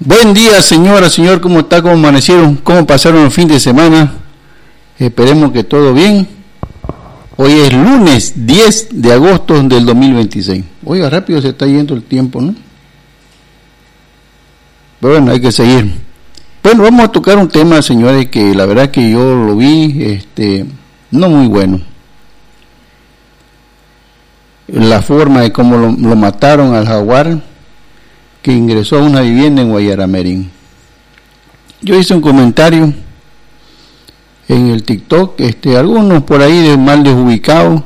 Buen día, señora, señor, ¿cómo está? ¿Cómo amanecieron? ¿Cómo pasaron el fin de semana? Esperemos que todo bien. Hoy es lunes 10 de agosto del 2026. Oiga, rápido se está yendo el tiempo, ¿no? Pero bueno, hay que seguir. Bueno, vamos a tocar un tema, señores, que la verdad que yo lo vi, no muy bueno. La forma de cómo lo mataron al jaguar que ingresó a una vivienda en Guayaramerín. Yo hice un comentario en el TikTok, algunos por ahí de mal desubicados,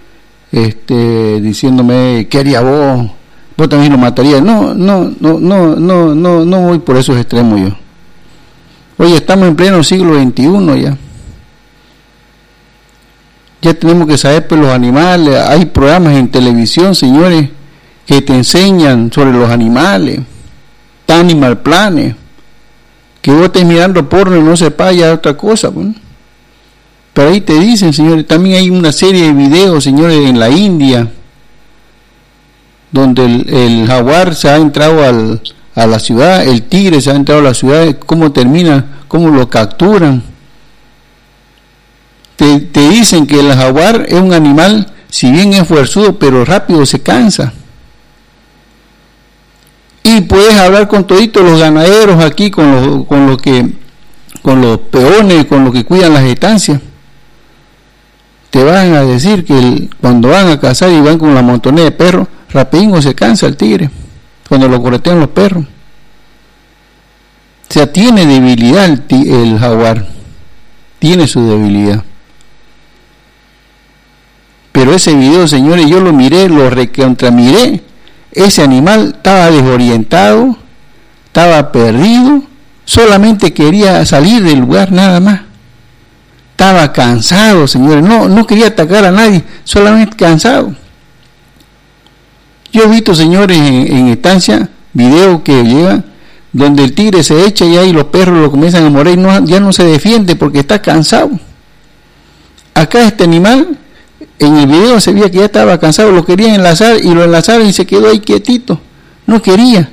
diciéndome, ¿qué haría vos? Vos también lo matarías. No voy por esos extremos yo. Oye, estamos en pleno siglo XXI ya. Ya tenemos que saber pues los animales. Hay programas en televisión, señores, que te enseñan sobre los animales, Animal Planet, que vos estés mirando porno y no sepas ya otra cosa, pues. Pero ahí te dicen, señores, también hay una serie de videos, señores, en la India, donde el jaguar se ha entrado a la ciudad, el tigre se ha entrado a la ciudad, cómo termina, cómo lo capturan. Te dicen que el jaguar es un animal, si bien es fuerzudo, pero rápido se cansa. Y puedes hablar con toditos los ganaderos aquí, con los peones, con los que cuidan las estancias. Te van a decir que cuando van a cazar y van con la montonera de perros, rapidingo se cansa el tigre, cuando lo corretean los perros. O sea, tiene debilidad el jaguar, tiene su debilidad. Pero ese video, señores, yo lo miré, lo recontramiré. Ese animal estaba desorientado, estaba perdido, solamente quería salir del lugar, nada más. Estaba cansado, señores, no quería atacar a nadie, solamente cansado. Yo he visto, señores, en estancia, videos que llegan, donde el tigre se echa y ahí los perros lo comienzan a morir y ya no se defiende porque está cansado. Acá este animal, en el video se veía que ya estaba cansado, lo querían enlazar y lo enlazaron y se quedó ahí quietito, no quería.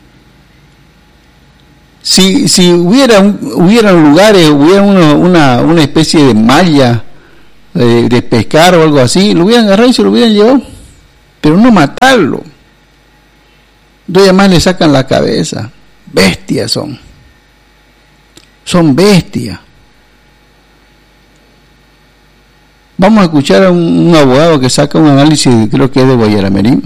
Si hubieran lugares, hubiera una especie de malla de pescar o algo así, lo hubieran agarrado y se lo hubieran llevado, pero no matarlo. Dos además le sacan la cabeza. Bestias son bestias. Vamos a escuchar a un abogado que saca un análisis, creo que es de Guayaramerín,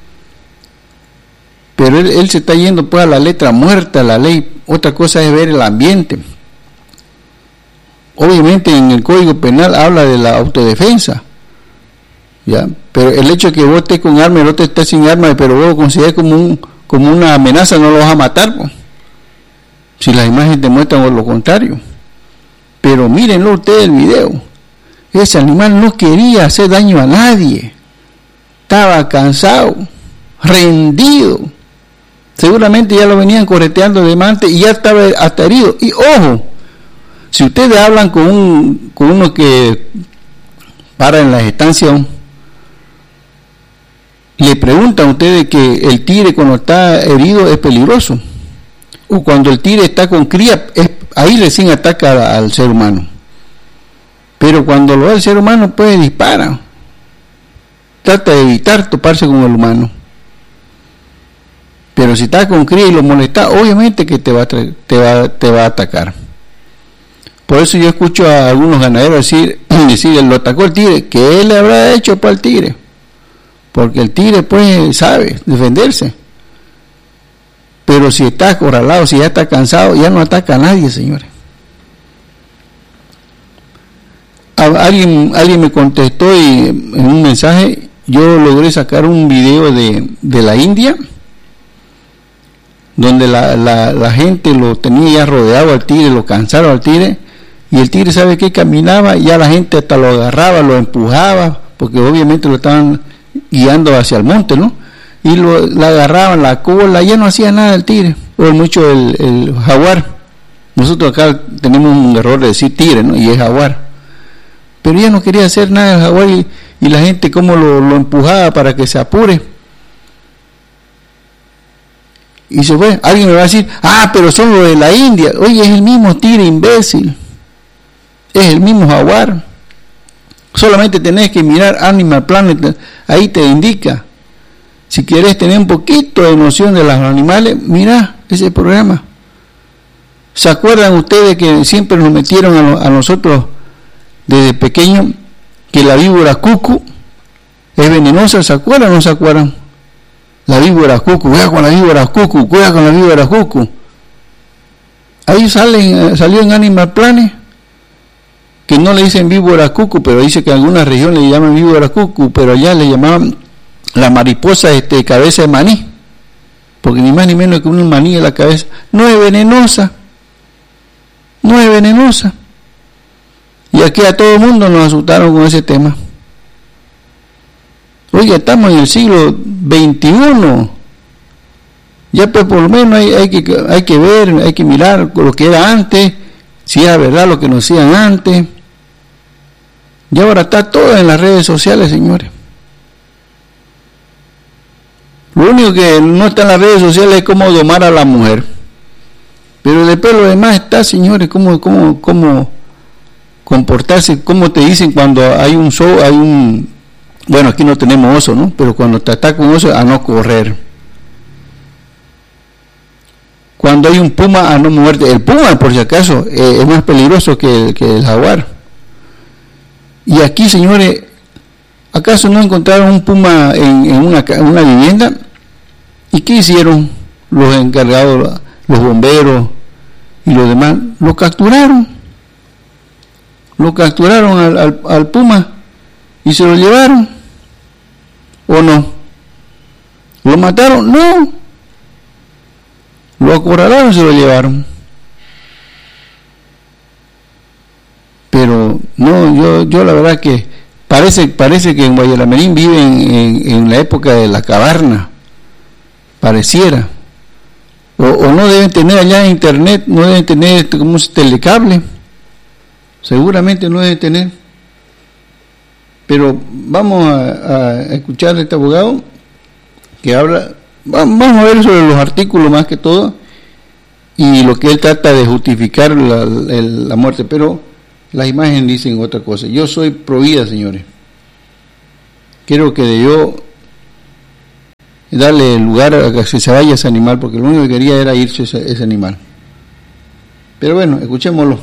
pero él se está yendo pues a la letra muerta, la ley. Otra cosa es ver el ambiente. Obviamente en el Código Penal habla de la autodefensa, ya, pero el hecho de que vos estés con arma y el otro esté sin arma, pero vos lo consideres como una amenaza, no lo vas a matar, pues, si las imágenes te muestran lo contrario. Pero mírenlo ustedes el video. Ese animal no quería hacer daño a nadie, estaba cansado, rendido, seguramente ya lo venían correteando de antes y ya estaba hasta herido. Y ojo, si ustedes hablan con uno que para en las estancias, le preguntan a ustedes que el tigre cuando está herido es peligroso, o cuando el tigre está con cría, ahí recién ataca al ser humano. Pero cuando lo ve el ser humano, pues dispara. Trata de evitar toparse con el humano. Pero si está con cría y lo molesta, obviamente que te va a atacar. Por eso yo escucho a algunos ganaderos decir, lo atacó el tigre. ¿Qué le habrá hecho para el tigre? Porque el tigre pues sabe defenderse. Pero si está acorralado, si ya está cansado, ya no ataca a nadie, señores. Alguien me contestó y en un mensaje yo logré sacar un video de la India donde la gente lo tenía ya rodeado al tigre, lo cansaron al tigre, y el tigre, ¿sabe qué? Caminaba y ya la gente hasta lo agarraba, lo empujaba, porque obviamente lo estaban guiando hacia el monte, ¿no? Y la agarraban la cola, ya no hacía nada el tigre, o mucho el jaguar. Nosotros acá tenemos un error de decir tigre, ¿no? Y es jaguar. Pero ya no quería hacer nada el jaguar y la gente como lo empujaba para que se apure. y se fue. Alguien me va a decir, pero son los de la India. Oye, es el mismo tigre, imbécil. Es el mismo jaguar. Solamente tenés que mirar Animal Planet, ahí te indica. Si querés tener un poquito de noción de los animales, mirá ese programa. ¿Se acuerdan ustedes que siempre nos metieron a nosotros desde pequeños que la víbora cucu es venenosa? ¿Se acuerdan o no se acuerdan? La víbora cucu, cuidado con la víbora cucu, cuidado con la víbora cucu. Ahí salió en Animal Planet que no le dicen víbora cucu, pero dice que en alguna región le llaman víbora cucu, pero allá le llamaban la mariposa cabeza de maní, porque ni más ni menos que un maní en la cabeza. No es venenosa, no es venenosa. Y aquí a todo el mundo nos asustaron con ese tema. Oye, estamos en el siglo XXI. Ya pues por lo menos hay que ver, hay que mirar lo que era antes, si era verdad lo que nos decían antes. Y ahora está todo en las redes sociales, señores. Lo único que no está en las redes sociales es cómo domar a la mujer. Pero después lo demás está, señores, cómo comportarse, cómo te dicen cuando hay un show, bueno, aquí no tenemos oso, ¿no? Pero cuando te ataca un oso, a no correr. Cuando hay un puma, a no moverte. El puma, por si acaso, es más peligroso que el jaguar. Y aquí, señores, ¿acaso no encontraron un puma en una vivienda? ¿Y qué hicieron los encargados, los bomberos y los demás? Lo capturaron al puma y se lo llevaron. ¿O no? ¿Lo mataron? No. Lo acorralaron y se lo llevaron. Pero no, yo la verdad que parece que en Guayalamerín viven en la época de la caverna, pareciera. O no deben tener allá internet, no deben tener como un telecable, seguramente no deben tener. Pero vamos a escuchar a este abogado que habla, vamos a ver sobre los artículos más que todo y lo que él trata de justificar la muerte, pero las imágenes dicen otra cosa. Yo soy pro vida, señores. Quiero que de yo darle lugar a que se vaya ese animal, porque lo único que quería era irse ese animal. Pero bueno, escuchémoslo.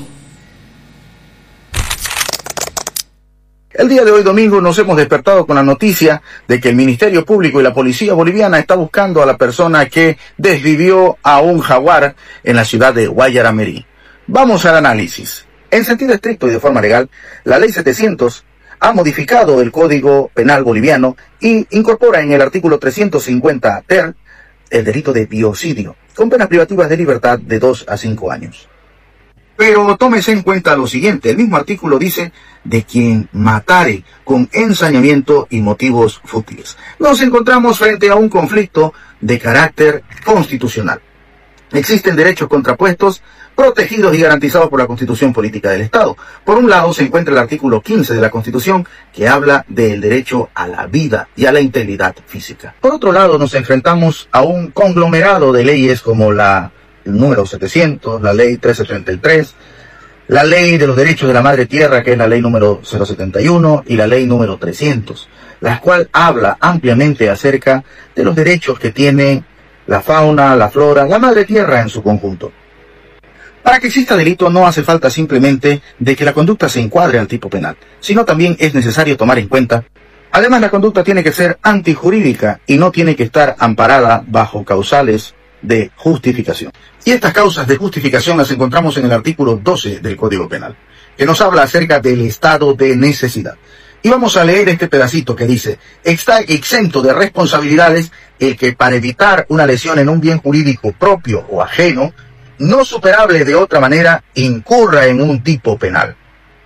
El día de hoy, domingo, nos hemos despertado con la noticia de que el Ministerio Público y la Policía Boliviana está buscando a la persona que desvivió a un jaguar en la ciudad de Guayaramerí. Vamos al análisis. En sentido estricto y de forma legal, la Ley 700 ha modificado el Código Penal boliviano y incorpora en el artículo 350 ter el delito de biocidio, con penas privativas de libertad de 2 a 5 años. Pero tómese en cuenta lo siguiente, el mismo artículo dice de quien matare con ensañamiento y motivos fútiles. Nos encontramos frente a un conflicto de carácter constitucional. Existen derechos contrapuestos, protegidos y garantizados por la Constitución Política del Estado. Por un lado se encuentra el artículo 15 de la Constitución, que habla del derecho a la vida y a la integridad física. Por otro lado nos enfrentamos a un conglomerado de leyes como el número 700, la ley 373, la ley de los derechos de la madre tierra, que es la ley número 071, y la ley número 300, la cual habla ampliamente acerca de los derechos que tiene la fauna, la flora, la madre tierra en su conjunto. Para que exista delito no hace falta simplemente de que la conducta se encuadre al tipo penal, sino también es necesario tomar en cuenta, además la conducta tiene que ser antijurídica y no tiene que estar amparada bajo causales de justificación. Y estas causas de justificación las encontramos en el artículo 12 del Código Penal, que nos habla acerca del estado de necesidad. Y vamos a leer este pedacito que dice: está exento de responsabilidades el que para evitar una lesión en un bien jurídico propio o ajeno, no superable de otra manera, incurra en un tipo penal.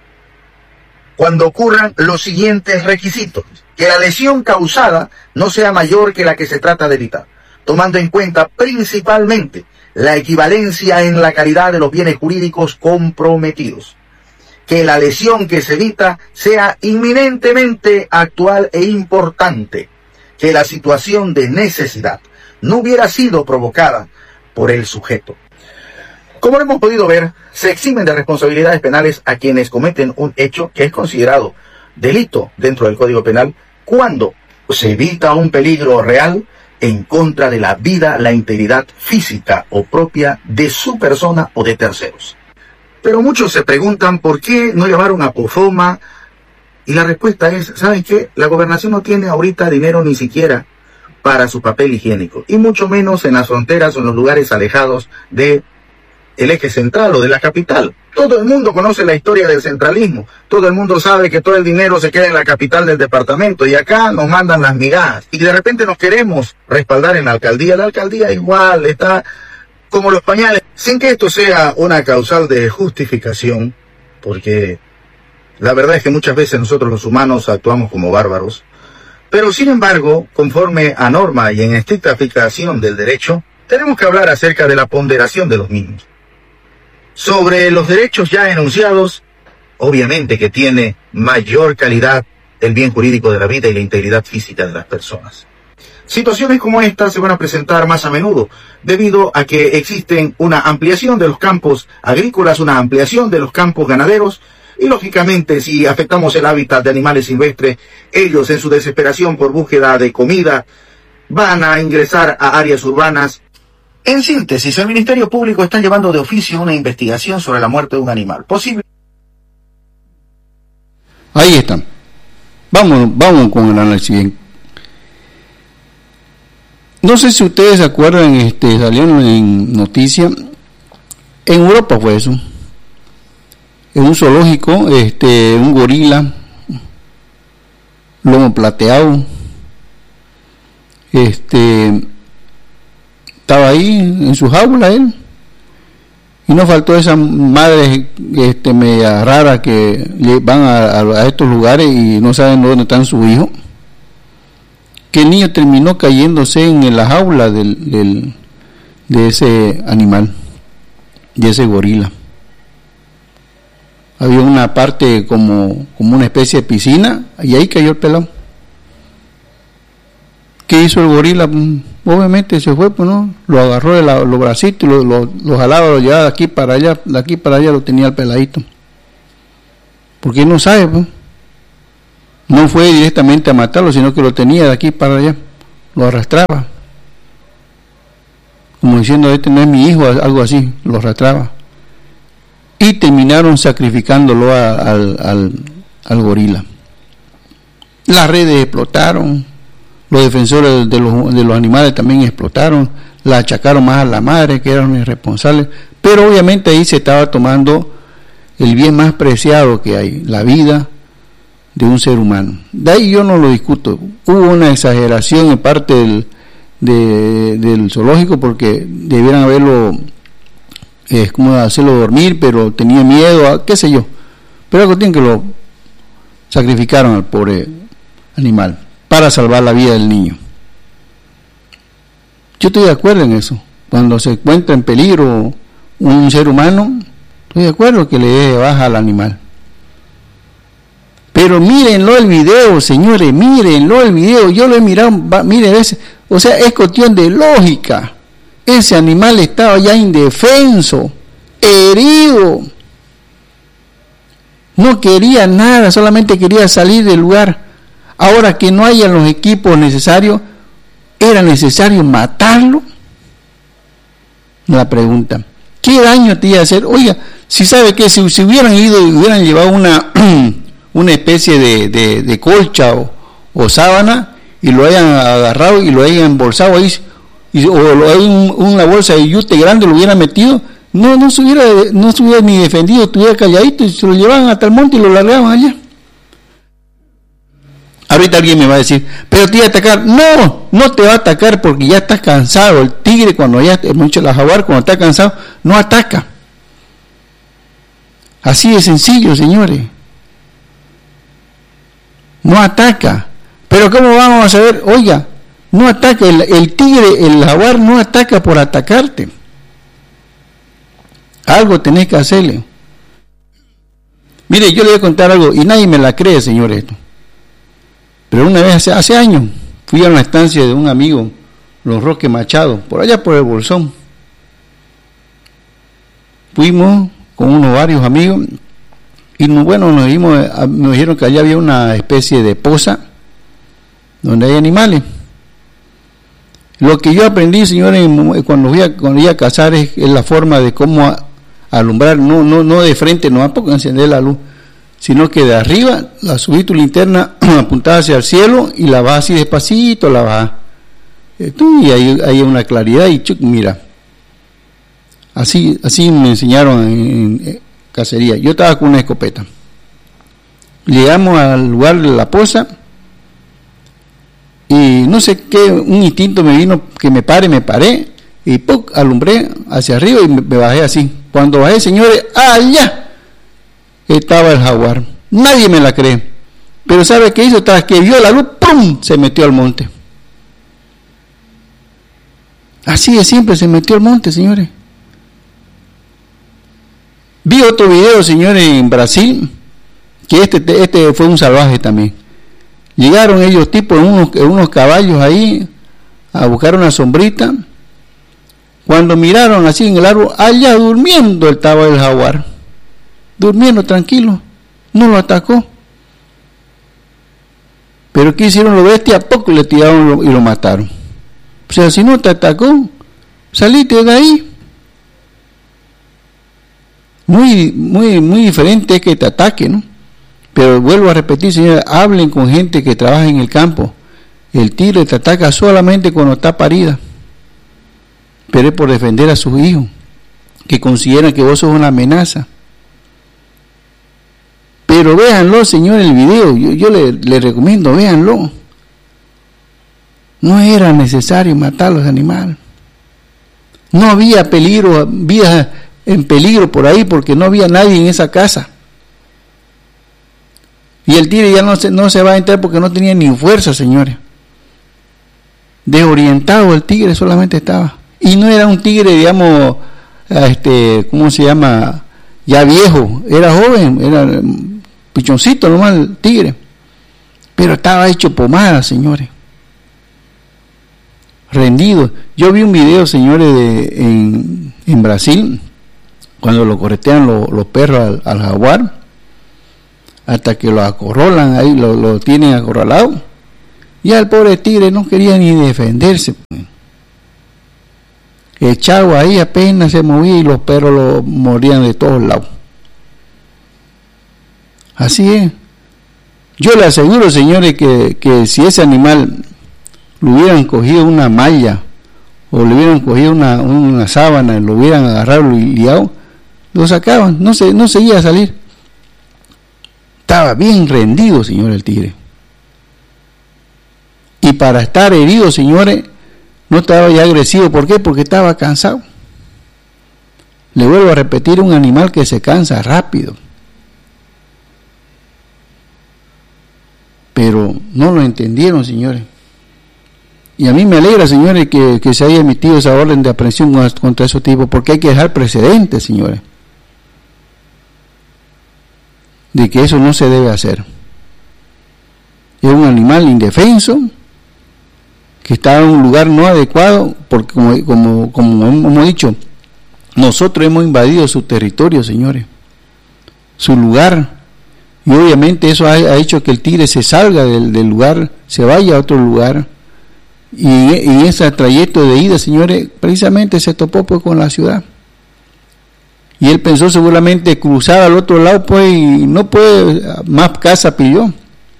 Cuando ocurran los siguientes requisitos: que la lesión causada no sea mayor que la que se trata de evitar, tomando en cuenta principalmente la equivalencia en la calidad de los bienes jurídicos comprometidos, que la lesión que se evita sea inminentemente actual e importante, que la situación de necesidad no hubiera sido provocada por el sujeto. Como lo hemos podido ver, se eximen de responsabilidades penales a quienes cometen un hecho que es considerado delito dentro del Código Penal cuando se evita un peligro real en contra de la vida, la integridad física o propia de su persona o de terceros. Pero muchos se preguntan por qué no llevaron a Pofoma, y la respuesta es, ¿saben qué? La gobernación no tiene ahorita dinero ni siquiera para su papel higiénico, y mucho menos en las fronteras o en los lugares alejados de el eje central o de la capital. Todo el mundo conoce la historia del centralismo, todo el mundo sabe que todo el dinero se queda en la capital del departamento y acá nos mandan las migajas y de repente nos queremos respaldar en la alcaldía igual está como los pañales, sin que esto sea una causal de justificación, porque la verdad es que muchas veces nosotros los humanos actuamos como bárbaros, pero sin embargo, conforme a norma y en estricta aplicación del derecho, tenemos que hablar acerca de la ponderación de los mismos. Sobre los derechos ya enunciados, obviamente que tiene mayor calidad el bien jurídico de la vida y la integridad física de las personas. Situaciones como esta se van a presentar más a menudo, debido a que existen una ampliación de los campos agrícolas, una ampliación de los campos ganaderos, y lógicamente si afectamos el hábitat de animales silvestres, ellos en su desesperación por búsqueda de comida, van a ingresar a áreas urbanas. En síntesis, el Ministerio Público está llevando de oficio una investigación sobre la muerte de un animal. Posible. Ahí están. Vamos con el análisis bien. No sé si ustedes se acuerdan, salieron en noticia, en Europa fue eso, en un zoológico, un gorila, lomo plateado, estaba ahí en su jaula él, y no faltó esa madre media rara que van a estos lugares y no saben dónde está su hijo, que el niño terminó cayéndose en la jaula de ese animal, de ese gorila. Había una parte como una especie de piscina y ahí cayó el pelado. ¿Qué hizo el gorila? Obviamente se fue, pues no, lo agarró de los bracitos, lo jalaba, lo llevaba de aquí para allá lo tenía el peladito. Porque él no sabe, pues. No fue directamente a matarlo, sino que lo tenía de aquí para allá, lo arrastraba. Como diciendo, no es mi hijo, algo así, lo arrastraba. Y terminaron sacrificándolo al gorila. Las redes explotaron, los defensores de los animales también explotaron, la achacaron más a la madre, que eran los responsables, pero obviamente ahí se estaba tomando el bien más preciado que hay, la vida de un ser humano. De ahí yo no lo discuto. Hubo una exageración en parte del zoológico, porque debieran haberlo como hacerlo dormir, pero tenía miedo, qué sé yo, pero algo tiene que lo sacrificaron al pobre animal para salvar la vida del niño. Yo estoy de acuerdo en eso. Cuando se encuentra en peligro un ser humano, estoy de acuerdo que le dé baja al animal. Pero mírenlo el video, señores, mírenlo el video. Yo lo he mirado, miren, o sea, es cuestión de lógica. Ese animal estaba ya indefenso, herido. No quería nada, solamente quería salir del lugar. Ahora que no hayan los equipos necesarios, ¿era necesario matarlo? La pregunta, ¿qué daño te iba a hacer? Oiga, si sabe que si hubieran ido y hubieran llevado una especie de colcha o sábana y lo hayan agarrado y lo hayan embolsado ahí, o una bolsa de yute grande lo hubieran metido, no se hubiera ni defendido, estuviera calladito y se lo llevaban hasta el monte y lo largaban allá. Ahorita alguien me va a decir, pero te iba a atacar. No te va a atacar porque ya estás cansado. El tigre, cuando ya, mucho la jaguar, cuando está cansado, no ataca. Así de sencillo, señores. No ataca. Pero ¿cómo vamos a saber? Oiga, no ataca. El tigre, el jaguar no ataca por atacarte. Algo tenés que hacerle. Mire, yo le voy a contar algo y nadie me la cree, señores. Pero una vez hace años fui a una estancia de un amigo, Los Roques Machado, por allá por el Bolsón. Fuimos con varios amigos y nos dijeron que allá había una especie de poza donde hay animales. Lo que yo aprendí, señores, cuando iba a cazar es la forma de cómo alumbrar, no de frente, no tampoco encender la luz, sino que de arriba la subí tu linterna apuntada hacia el cielo y la vas así despacito, la vas. Y ahí hay una claridad y mira, así me enseñaron en cacería. Yo estaba con una escopeta. Llegamos al lugar de la poza y no sé qué, un instinto me vino que me paré y ¡puc! Alumbré hacia arriba y me bajé así. Cuando bajé, señores, allá estaba el jaguar. Nadie me la cree, pero ¿sabe qué hizo? Tras que vio la luz, ¡pum!, se metió al monte. Así de simple, se metió al monte, señores. Vi otro video, señores, en Brasil, que este fue un salvaje también. Llegaron ellos tipos en unos caballos ahí a buscar una sombrita. Cuando miraron así en el árbol, allá durmiendo estaba el jaguar. Durmiendo tranquilo, no lo atacó. Pero ¿qué hicieron los bestias? A poco le tiraron y lo mataron. O sea, si no te atacó, salite de ahí. Muy diferente es que te ataque, ¿no? Pero vuelvo a repetir, señores, hablen con gente que trabaja en el campo. El tigre te ataca solamente cuando está parida, pero es por defender a sus hijos, que consideran que vos sos una amenaza. Pero véanlo, señores, el video, yo le recomiendo, véanlo. No era necesario matar a los animales. No había vida en peligro por ahí porque no había nadie en esa casa. Y el tigre ya no se va a entrar porque no tenía ni fuerza, señores. Desorientado el tigre solamente estaba. Y no era un tigre, digamos, ¿cómo se llama? Ya viejo, era joven, era pichoncito nomás el tigre. Pero estaba hecho pomada, señores. Rendido. Yo vi un video, señores, en Brasil, cuando lo corretean los perros al jaguar, hasta que lo acorralan ahí, lo tienen acorralado. Ya el pobre tigre no quería ni defenderse. Echado ahí, apenas se movía y los perros lo morían de todos lados. Así es. Yo le aseguro, señores, que si ese animal lo hubieran cogido una malla o le hubieran cogido una sábana, lo hubieran agarrado y liado, lo sacaban, no seguía a salir. Estaba bien rendido, señor, el tigre. Y para estar herido, señores, no estaba ya agresivo. ¿Por qué? Porque estaba cansado. Le vuelvo a repetir, un animal que se cansa rápido. Pero no lo entendieron, señores. Y a mí me alegra, señores, que se haya emitido esa orden de aprehensión contra esos tipos, porque hay que dejar precedentes, señores, de que eso no se debe hacer. Es un animal indefenso que está en un lugar no adecuado, porque como hemos dicho, nosotros hemos invadido su territorio, señores, su lugar, y obviamente eso ha hecho que el tigre se salga del lugar, se vaya a otro lugar, y ese trayecto de ida, señores, precisamente se topó pues con la ciudad. Y él pensó seguramente cruzar al otro lado, pues, y no puede, más casa pilló.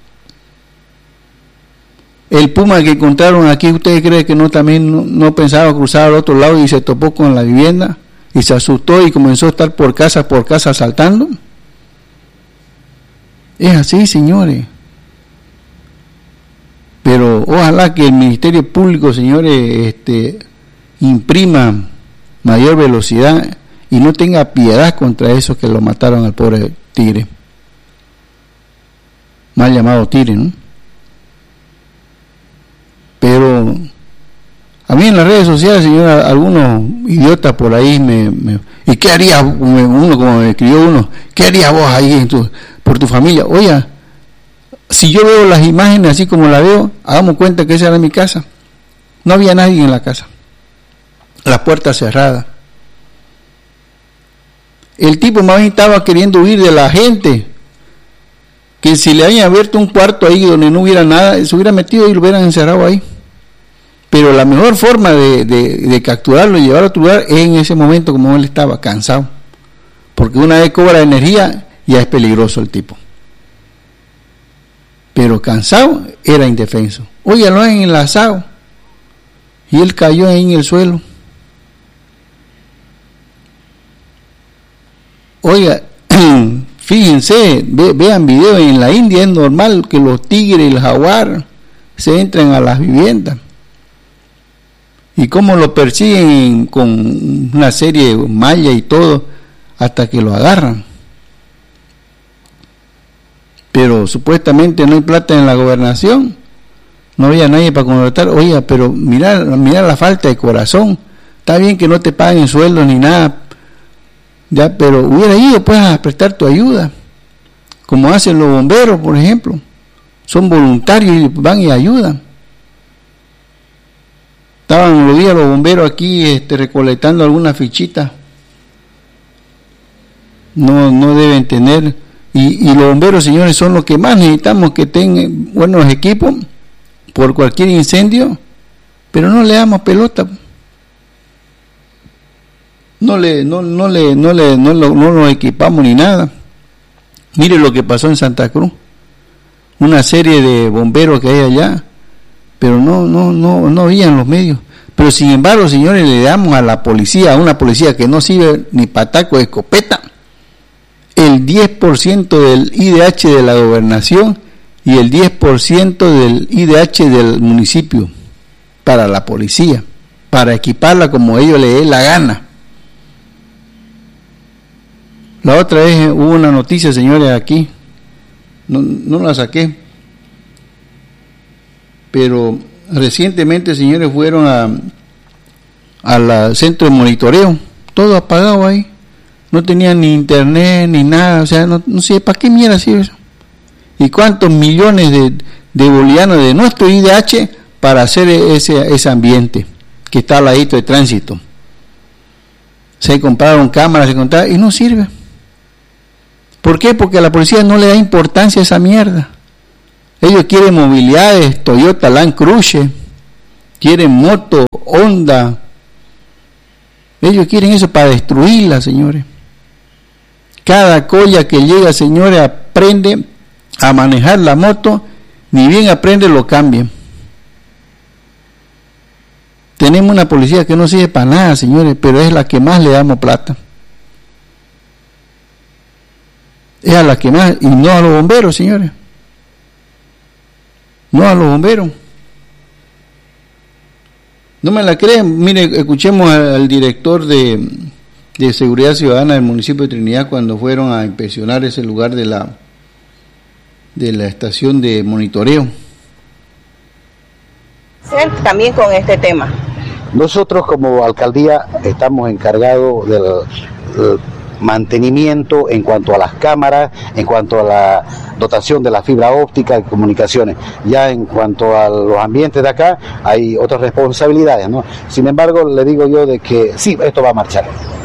El puma que encontraron aquí, ¿ustedes creen que no pensaba cruzar al otro lado y se topó con la vivienda y se asustó y comenzó a estar por casa saltando? Es así, señores. Pero ojalá que el Ministerio Público, señores, imprima mayor velocidad y no tenga piedad contra esos que lo mataron al pobre tigre, mal llamado tigre, ¿no? Pero a mí en las redes sociales, señora, algunos idiotas por ahí ¿y qué haría uno, como me escribió uno? ¿Qué harías vos ahí por tu familia? Oye, si yo veo las imágenes así como la veo, hagamos cuenta que esa era mi casa. no había nadie en la casa, las puertas cerradas. El tipo más bien estaba queriendo huir de la gente, que si le habían abierto un cuarto ahí donde no hubiera nada, se hubiera metido y lo hubieran encerrado ahí. Pero la mejor forma de capturarlo y llevarlo a otro lugar es en ese momento, como él estaba cansado, porque una vez cobra energía ya es peligroso el tipo, pero cansado era indefenso. Oye, lo han enlazado y él cayó ahí en el suelo. Oiga, fíjense, vean videos en la India, es normal que los tigres y el jaguar se entren a las viviendas. Y cómo lo persiguen con una serie de malla y todo, hasta que lo agarran. Pero supuestamente no hay plata en la gobernación, no había nadie para contratar. Oiga, pero mira la falta de corazón. Está bien que no te paguen sueldo ni nada, ya, pero hubiera ido pues a prestar tu ayuda, como hacen los bomberos, por ejemplo. Son voluntarios y van y ayudan. Estaban los días los bomberos aquí recolectando algunas fichitas. No deben tener. Y los bomberos, señores, son los que más necesitamos, que tengan buenos equipos por cualquier incendio, pero no le damos pelota. No lo equipamos ni nada. Mire lo que pasó en Santa Cruz, una serie de bomberos que hay allá, pero no habían los medios. Pero sin embargo, señores, le damos a la policía, a una policía que no sirve ni pataco de escopeta, el 10% del IDH de la gobernación y el 10% del IDH del municipio para la policía, para equiparla como ellos les dé la gana. La otra vez hubo una noticia, señores, aquí, no la saqué, pero recientemente, señores, fueron al centro de monitoreo, todo apagado ahí, no tenían ni internet ni nada, o sea, no sé para qué mierda sirve eso. Y cuántos millones de bolivianos de nuestro IDH para hacer ese ambiente que está al ladito de tránsito. Se compraron cámaras, y no sirve. ¿Por qué? Porque a la policía no le da importancia a esa mierda. Ellos quieren movilidades, Toyota Land Cruiser, quieren moto, Honda. Ellos quieren eso para destruirla, señores. Cada colla que llega, señores, aprende a manejar la moto, ni bien aprende, lo cambian. Tenemos una policía que no sirve para nada, señores, pero es la que más le damos plata. Es a la que más, y no a los bomberos, señores. No a los bomberos. No me la creen. Mire, escuchemos al director de Seguridad Ciudadana del municipio de Trinidad cuando fueron a inspeccionar ese lugar de la estación de monitoreo. También con este tema. Nosotros como alcaldía estamos encargados del mantenimiento en cuanto a las cámaras, en cuanto a la dotación de la fibra óptica y comunicaciones. Ya en cuanto a los ambientes de acá hay otras responsabilidades, ¿no? Sin embargo, le digo yo de que sí, esto va a marchar.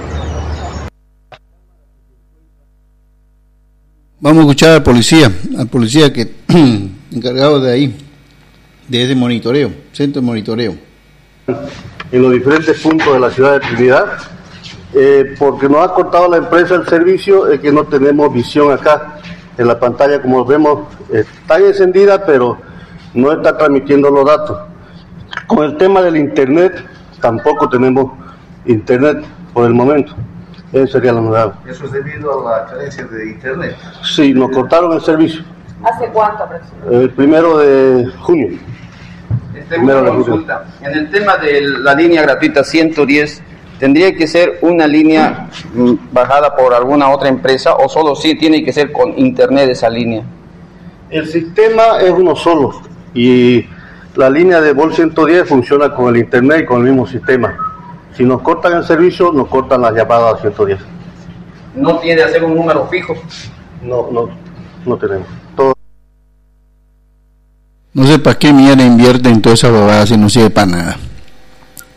Vamos a escuchar al policía que encargado de ahí, de ese monitoreo, centro de monitoreo. En los diferentes puntos de la ciudad de Trinidad, porque nos ha cortado la empresa el servicio, es que no tenemos visión acá. En la pantalla, como vemos, está encendida, pero no está transmitiendo los datos. Con el tema del internet, tampoco tenemos internet por el momento. Eso sería la novedad. ¿Eso es debido a la carencia de internet? Sí, nos cortaron el servicio. ¿Hace cuánto aproximadamente? El 1 de junio. Una consulta. En el tema de la línea gratuita 110, ¿tendría que ser una línea bajada por alguna otra empresa o solo sí tiene que ser con internet esa línea? El sistema es uno solo y la línea de Vol 110 funciona con el internet y con el mismo sistema. Si nos cortan el servicio, nos cortan las llamadas a 110. ¿No tiene que hacer un número fijo? No tenemos. No sé para qué mierda invierten toda esa bobada si no sirve para nada.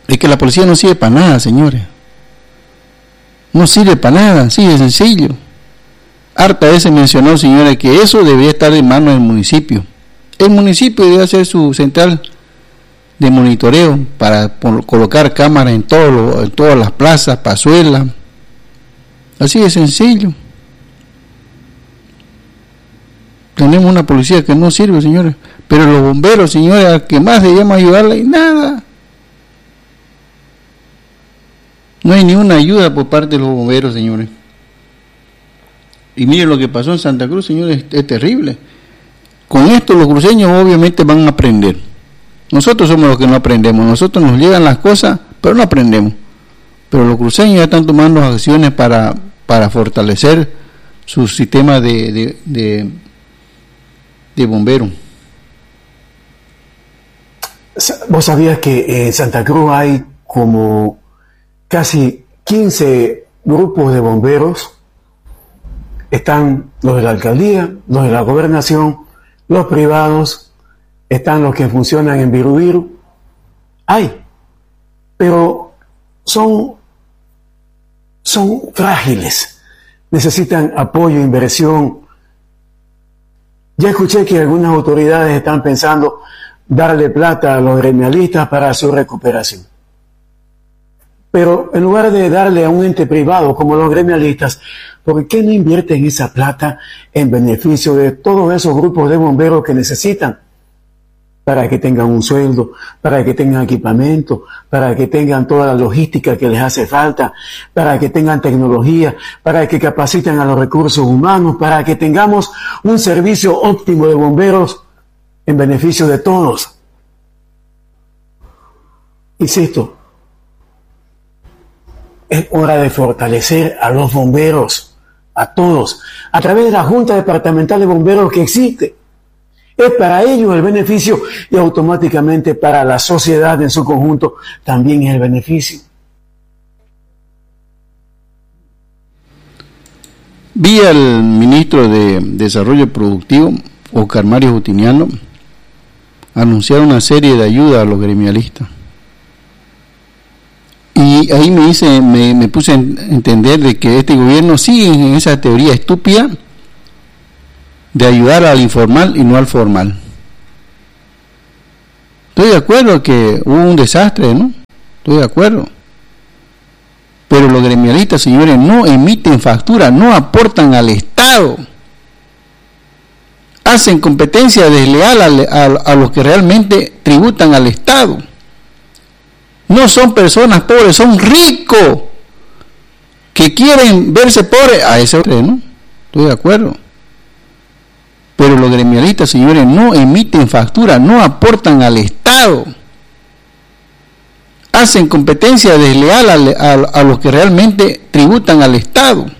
Es que la policía no sirve para nada, señores. No sirve para nada, así de sencillo. Harta veces mencionó, señores, que eso debería estar en manos del municipio. El municipio debe hacer su central de monitoreo para colocar cámaras en todas las plazas, pazuelas. Así de sencillo. Tenemos una policía que no sirve, señores. Pero los bomberos, señores, al que más debemos ayudarle, nada. No hay ni una ayuda por parte de los bomberos, señores. Y miren lo que pasó en Santa Cruz, señores, es terrible. Con esto los cruceños obviamente van a aprender. Nosotros somos los que no aprendemos. Nosotros nos llegan las cosas, pero no aprendemos. Pero los cruceños ya están tomando acciones para fortalecer su sistema de bomberos. ¿Vos sabías que en Santa Cruz hay como casi 15 grupos de bomberos? Están los de la alcaldía, los de la gobernación, los privados, están los que funcionan en Birubiru. Hay, pero son frágiles, necesitan apoyo, inversión. Ya escuché que algunas autoridades están pensando darle plata a los gremialistas para su recuperación. Pero en lugar de darle a un ente privado como los gremialistas, ¿por qué no invierten esa plata en beneficio de todos esos grupos de bomberos que necesitan? Para que tengan un sueldo, para que tengan equipamiento, para que tengan toda la logística que les hace falta, para que tengan tecnología, para que capaciten a los recursos humanos, para que tengamos un servicio óptimo de bomberos en beneficio de todos. Insisto, es hora de fortalecer a los bomberos, a todos, a través de la Junta Departamental de Bomberos que existe. Es para ellos el beneficio y automáticamente para la sociedad en su conjunto también es el beneficio. Vi al ministro de Desarrollo Productivo, Oscar Mario Justiniano, anunciar una serie de ayudas a los gremialistas. Y ahí me puse a entender de que este gobierno sigue en esa teoría estúpida de ayudar al informal y no al formal. Estoy de acuerdo que hubo un desastre, ¿no? Estoy de acuerdo. Pero los gremialistas, señores, no emiten factura, no aportan al Estado. Hacen competencia desleal a los que realmente tributan al Estado. No son personas pobres, son ricos que quieren verse pobres. A eso, ¿no? Estoy de acuerdo. Pero los gremialistas, señores, no emiten factura, no aportan al Estado. Hacen competencia desleal a los que realmente tributan al Estado.